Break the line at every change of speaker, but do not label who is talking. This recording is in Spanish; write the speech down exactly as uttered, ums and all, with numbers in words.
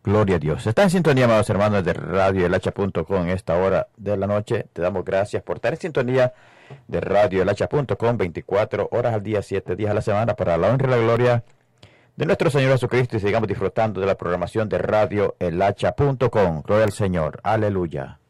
Gloria a Dios. Está en sintonía, amados hermanos, de radio el hacha punto com en esta hora de la noche. Te damos gracias por estar en sintonía de radio el hacha punto com veinticuatro horas al día, siete días a la semana, para la honra y la gloria de nuestro Señor Jesucristo, y sigamos disfrutando de la programación de radio el hacha punto com. Gloria al Señor. Aleluya.